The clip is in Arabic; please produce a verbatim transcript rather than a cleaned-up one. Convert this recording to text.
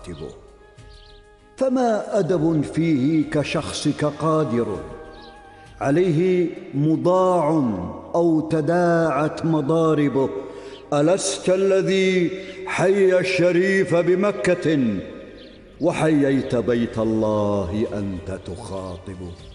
مراتبه، فما أدب فيه كشخصك قادر عليه مضاع أو تداعت مضاربه. ألست الذي حي الشريف بمكة وحييت بيت الله أنت تخاطبه؟